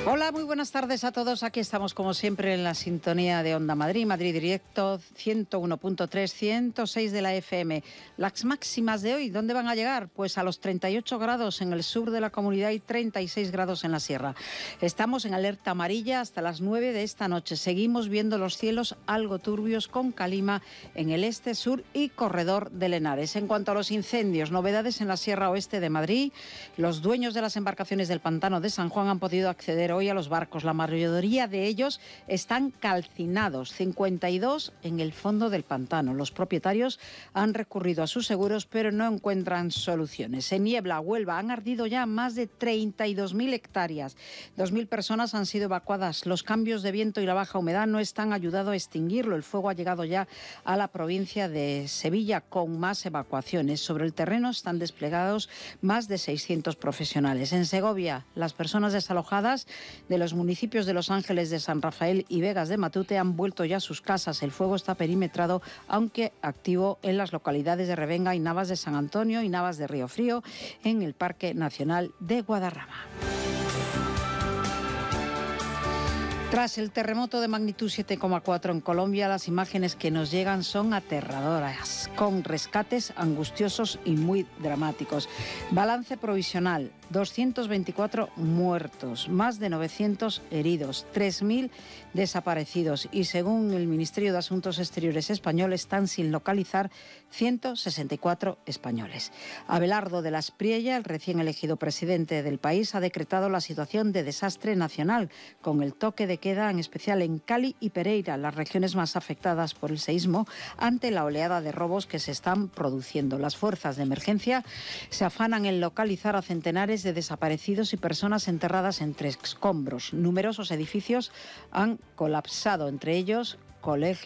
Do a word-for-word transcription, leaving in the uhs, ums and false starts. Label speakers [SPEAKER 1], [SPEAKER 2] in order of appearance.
[SPEAKER 1] Hola, muy buenas tardes a todos. Aquí estamos como siempre en la sintonía de Onda Madrid, Madrid Directo, ciento uno punto tres, ciento seis de la F M. Las máximas de hoy, ¿dónde van a llegar? Pues a los treinta y ocho grados en el sur de la comunidad y treinta y seis grados en la sierra. Estamos en alerta amarilla hasta las nueve de esta noche. Seguimos viendo los cielos algo turbios con calima en el este, sur y corredor del Henares. En cuanto a los incendios, novedades en la sierra oeste de Madrid. Los dueños de las embarcaciones del pantano de San Juan han podido acceder hoy a los barcos. La mayoría de ellos están calcinados, cincuenta y dos en el fondo del pantano. Los propietarios han recurrido a sus seguros, pero no encuentran soluciones. En Niebla, Huelva, han ardido ya más de treinta y dos mil hectáreas. dos mil personas han sido evacuadas. Los cambios de viento y la baja humedad no están ayudando a extinguirlo. El fuego ha llegado ya a la provincia de Sevilla con más evacuaciones. Sobre el terreno están desplegados más de seiscientos profesionales. En Segovia, las personas desalojadas de los municipios de Los Ángeles de San Rafael y Vegas de Matute han vuelto ya a sus casas. El fuego está perimetrado, aunque activo en las localidades de Revenga y Navas de San Antonio y Navas de Río Frío, en el Parque Nacional de Guadarrama. Tras el terremoto de magnitud siete coma cuatro en Colombia, las imágenes que nos llegan son aterradoras, con rescates angustiosos y muy dramáticos. Balance provisional: doscientos veinticuatro muertos, más de novecientos heridos, tres mil desaparecidos y, según el Ministerio de Asuntos Exteriores español, están sin localizar ciento sesenta y cuatro españoles. Abelardo de la Espriella, el recién elegido presidente del país, ha decretado la situación de desastre nacional, con el toque de queda en especial en Cali y Pereira, las regiones más afectadas por el seísmo, ante la oleada de robos que se están produciendo. Las fuerzas de emergencia se afanan en localizar a centenares de desaparecidos y personas enterradas entre escombros. Numerosos edificios han colapsado, entre ellos colegios,